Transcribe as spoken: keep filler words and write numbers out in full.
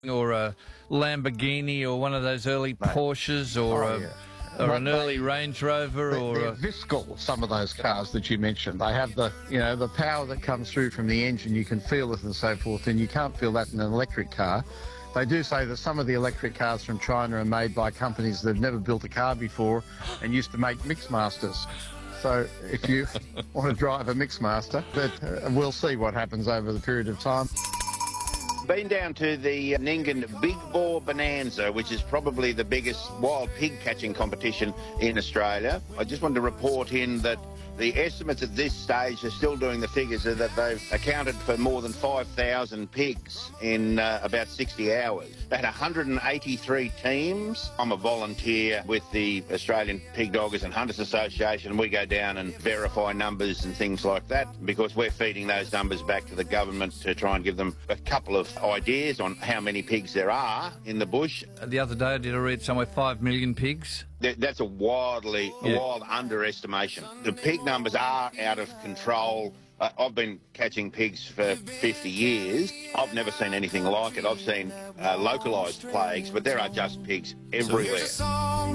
or a Lamborghini or one of those early Mate. Porsches or Oh, a, yeah. or But an they- early Range Rover They- or They're a... visceral, some of those cars that you mentioned. They have the, you know, the power that comes through from the engine. You can feel it and so forth, and you can't feel that in an electric car. They do say that some of the electric cars from China are made by companies that have never built a car before and used to make Mixmasters. So if you want to drive a Mixmaster, but uh, we'll see what happens over the period of time. Been down to the Nyngan Big Boar Bonanza, which is probably the biggest wild pig catching competition in Australia. I just wanted to report in that the estimates at this stage, are still doing the figures, are that they've accounted for more than five thousand pigs in uh, about sixty hours. They had one hundred eighty-three teams. I'm a volunteer with the Australian Pig Doggers and Hunters Association. We go down and verify numbers and things like that because we're feeding those numbers back to the government to try and give them a couple of ideas on how many pigs there are in the bush. The other day I did a read somewhere five million pigs. That- That's a wildly, Yeah. a wild underestimation. The pig numbers are out of control. Uh, I've been catching pigs for fifty years. I've never seen anything like it. I've seen uh, localised plagues, but there are just pigs everywhere.